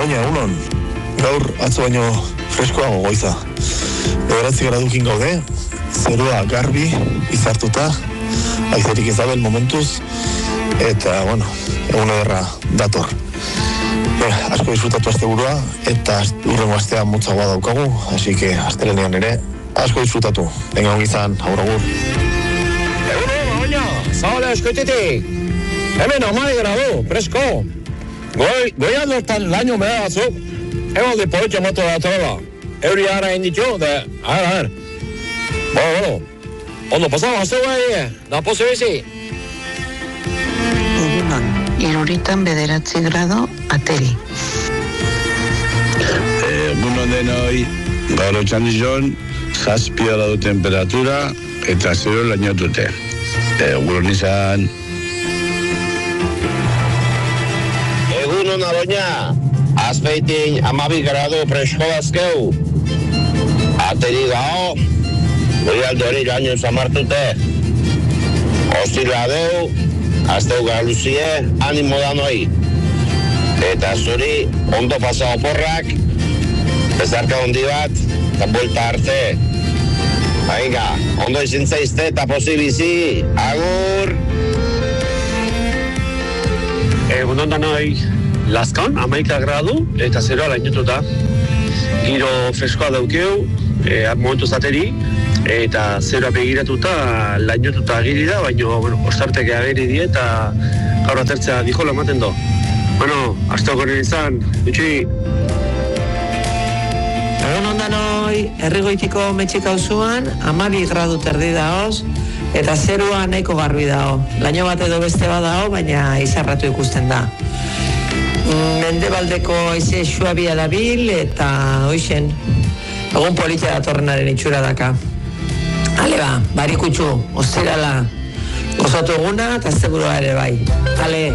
Garoña, egunon. Gaur atzo baino freskoago goiza. 9 gradukin gaude, zerua garbi, izartuta, haizerik izabel momentuz, eta, bueno, egun ederra dator. Asko disfrutatu asteburua, eta urrengo astea motzagoa daukagu, así que astelenean ere, asko disfrutatu. Venga, ongi izan, agur agur. Egunon, baina, zabala eskoitetik. Hemen 10 gradu, fresko. Goian hortan laino mea batzuk, egon de poetxe moto da tola. Euri ara inditxo, da, ara. Bueno, ondo pasaba, azte guai, da poze bizi. Egunon, 69 grado, ateri. Egunon denoi, gaur otxandizon, 7 gradu temperatura, eta 0 lainotute. Egunon izan. Egunon aroña, azpeitin 12 gradu presko bazkeu. Ateri gao, goialde hori laino zamartute. Ostila deu, azteu galuzie, animo danoi. Eta zuri, ondo pasa oporrak, bezarka hondi bat, eta buelta arte. Venga, ondo izin zaizte eta posibizi, agur! Egunon danoi, Laskan, 11 gradu, eta 0 lainotuta. Giro freskoa daukeu, momentu zateri, eta 0 begiratuta, lainotuta agiri da, baina, bueno, ostarteke agiri die, eta gaur atertzea dijola ematen do. Bueno, hasta horren izan, utxi. Egunon danoi, herrigoitiko metxik auzuan, 12 gradu terdi daoz, eta zerua nahiko garbi dao. Laino bat edo beste badao, baina izarratu ikusten da. Mendebaldeko haize suabia dabil, eta hoixen, egun politia datorrenaren itxura daka. Ale ba, barikutxu, ostirala, gozatu eguna, eta zeburua ere bai. Ale.